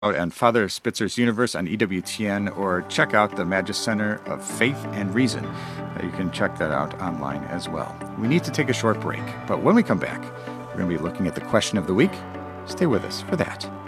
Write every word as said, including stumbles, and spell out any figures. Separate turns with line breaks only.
and Father Spitzer's Universe on E W T N, or check out the Magis Center of Faith and Reason. Uh, you can check that out online as well. We need to take a short break, but when we come back, we're going to be looking at the question of the week. Stay with us for that.